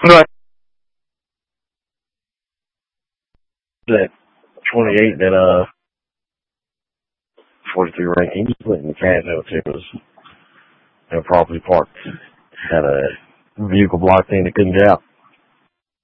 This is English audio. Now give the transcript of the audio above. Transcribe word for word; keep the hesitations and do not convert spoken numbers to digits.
Right. That twenty-eight that uh forty-three ranking split in the Casino too was improperly parked. Had a vehicle blocked in that couldn't get out.